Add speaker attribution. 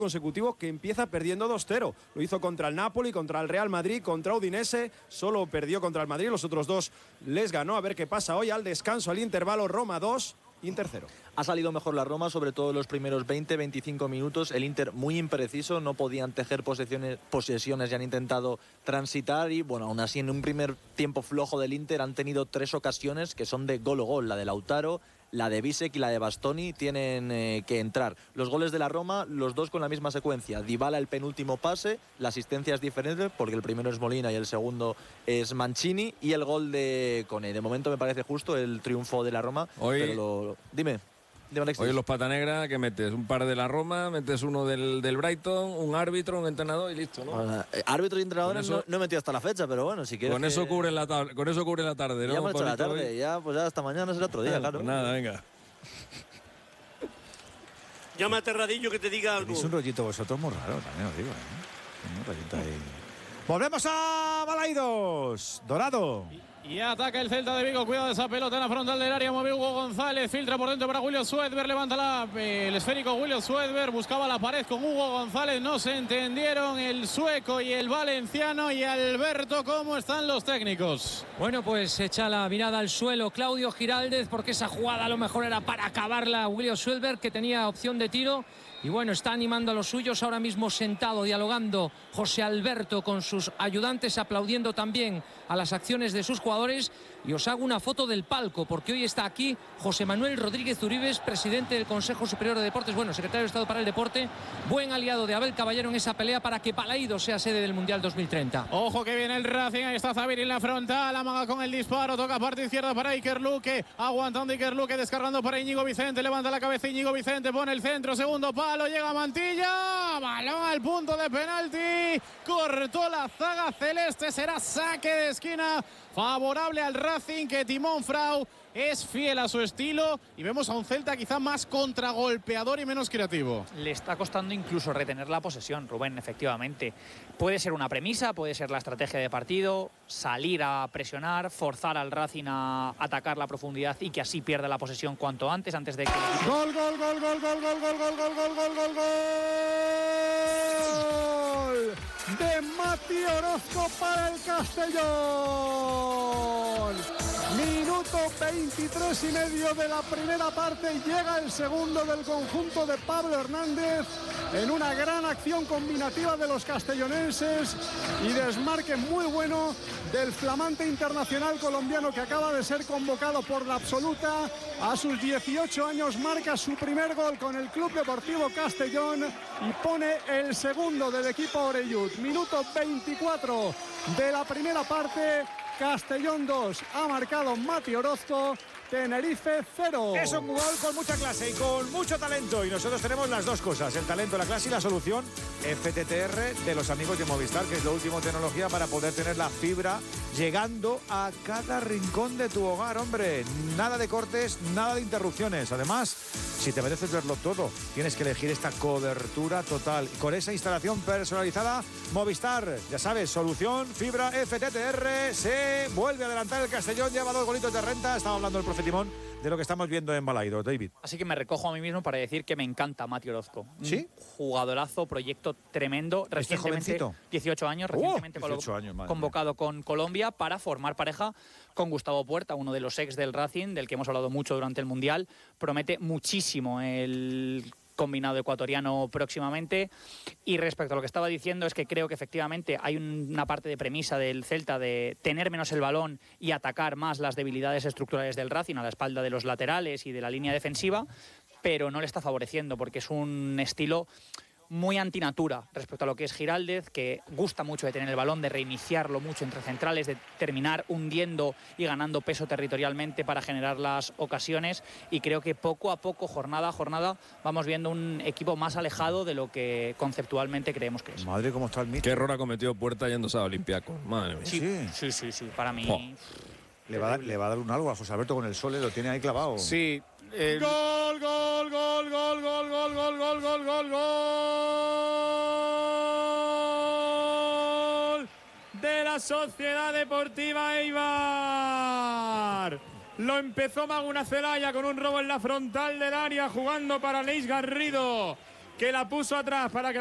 Speaker 1: consecutivo que empieza perdiendo 2-0. Lo hizo contra el Napoli, contra el Real Madrid, contra Udinese. Solo perdió contra el Madrid, los otros dos les ganó. A ver qué pasa hoy al descanso, al intervalo. Roma 2, Inter 0.
Speaker 2: Ha salido mejor la Roma, sobre todo los primeros 20-25 minutos. El Inter muy impreciso, no podían tejer posesiones y han intentado transitar. Y bueno, aún así en un primer tiempo flojo del Inter han tenido 3 ocasiones que son de gol o gol. La de Lautaro, la de Bisek y la de Bastoni tienen que entrar. Los goles de la Roma, los dos con la misma secuencia. Dybala el penúltimo pase, la asistencia es diferente porque el primero es Molina y el segundo es Mancini, y el gol de Koné. De momento me parece justo el triunfo de la Roma.
Speaker 3: Hoy,
Speaker 2: pero dime Alexis.
Speaker 3: Hoy en los Pata Negra, ¿qué metes? Un par de la Roma, metes uno del Brighton, un árbitro, un entrenador y listo, ¿no?
Speaker 2: Árbitros y entrenadores no he metido hasta la fecha, pero bueno, si quieres.
Speaker 3: Con eso cubre la tarde, ¿no?
Speaker 2: Ya hemos hecho la tarde, ya hasta mañana será otro día, claro.
Speaker 3: Pues nada, venga.
Speaker 4: Llama a Terradillo que te diga algo.
Speaker 5: Es un rollito vosotros muy raro, también os digo, Un rollito ahí. Volvemos a Balaidos. Dorado.
Speaker 6: Y ataca el Celta de Vigo, cuidado de esa pelota en la frontal del área, mueve Hugo González, filtra por dentro para William Swedberg, levanta el esférico William Swedberg, buscaba la pared con Hugo González, no se entendieron el sueco y el valenciano. Y Alberto, ¿cómo están los técnicos?
Speaker 7: Bueno, pues echa la mirada al suelo Claudio Giraldez, porque esa jugada a lo mejor era para acabarla William Swedberg, que tenía opción de tiro. Y bueno, está animando a los suyos, ahora mismo sentado, dialogando José Alberto con sus ayudantes, aplaudiendo también a las acciones de sus jugadores. Y os hago una foto del palco, porque hoy está aquí José Manuel Rodríguez Uribes, presidente del Consejo Superior de Deportes, bueno, secretario de Estado para el Deporte, buen aliado de Abel Caballero en esa pelea para que Balaidos sea sede del Mundial 2030.
Speaker 6: Ojo que viene el Racing, ahí está Zabir en la frontal, amaga con el disparo, toca parte izquierda para Iker Luque, aguantando Iker Luque, descargando para Íñigo Vicente, levanta la cabeza Íñigo Vicente, pone el centro, segundo palo, llega Mantilla, balón al punto de penalti, cortó la zaga celeste, será saque de esquina favorable al Racing, que Timón Frau es fiel a su estilo, y vemos a un Celta quizá más contragolpeador y menos creativo.
Speaker 8: Le está costando incluso retener la posesión, Rubén, efectivamente. Puede ser una premisa, puede ser la estrategia de partido, salir a presionar, forzar al Racing a atacar la profundidad y que así pierda la posesión cuanto antes de que...
Speaker 5: Gol, gol, gol, gol, gol, gol, gol, gol, gol, gol, gol, gol, gol de Mati Orozco para el Castellón. Minuto 23 y medio de la primera parte, llega el segundo del conjunto de Pablo Hernández en una gran acción combinativa de los castellonenses y desmarque muy bueno del flamante internacional colombiano, que acaba de ser convocado por la absoluta. A sus 18 años marca su primer gol con el Club Deportivo Castellón y pone el segundo del equipo Orellut. Minuto 24 de la primera parte, Castellón 2, ha marcado Mati Orozco, Tenerife 0.
Speaker 9: Es un gol con mucha clase y con mucho talento, y nosotros tenemos las dos cosas, el talento, la clase y la solución. FTTR de los amigos de Movistar, que es lo último en tecnología para poder tener la fibra llegando a cada rincón de tu hogar, hombre. Nada de cortes, nada de interrupciones. Además, si te mereces verlo todo, tienes que elegir esta cobertura total. Con esa instalación personalizada, Movistar, ya sabes, solución, fibra FTTR. Se vuelve a adelantar el Castellón, lleva 2 golitos de renta. Estaba hablando el profe Timón de lo que estamos viendo en Balaidos, David.
Speaker 8: Así que me recojo a mí mismo para decir que me encanta Mati Orozco.
Speaker 9: ¿Sí?
Speaker 8: Un jugadorazo, proyecto tremendo. Recientemente,
Speaker 9: jovencito.
Speaker 8: 18 años, recientemente
Speaker 9: 18 años,
Speaker 8: convocado con Colombia para formar pareja con Gustavo Puerta, uno de los ex del Racing, del que hemos hablado mucho durante el Mundial. Promete muchísimo el combinado ecuatoriano próximamente. Y respecto a lo que estaba diciendo, es que creo que efectivamente hay una parte de premisa del Celta de tener menos el balón y atacar más las debilidades estructurales del Racing a la espalda de los laterales y de la línea defensiva, pero no le está favoreciendo porque es un estilo muy antinatura respecto a lo que es Giraldez, que gusta mucho de tener el balón, de reiniciarlo mucho entre centrales, de terminar hundiendo y ganando peso territorialmente para generar las ocasiones, y creo que poco a poco, jornada a jornada, vamos viendo un equipo más alejado de lo que conceptualmente creemos que es.
Speaker 5: Madre, cómo está el mito.
Speaker 3: Qué error ha cometido Puerta yéndose a Olympiacos. Madre mía.
Speaker 8: Sí, para mí...
Speaker 5: Le va a dar un algo a José Alberto con el Sole, lo tiene ahí clavado.
Speaker 6: Sí.
Speaker 9: Gol, gol, gol, gol, gol, gol, gol, gol, gol, gol, gol de la Sociedad Deportiva Eibar. Lo empezó Maguna Celaya con un robo en la frontal del área, jugando para Leis Garrido,
Speaker 6: que la puso atrás para que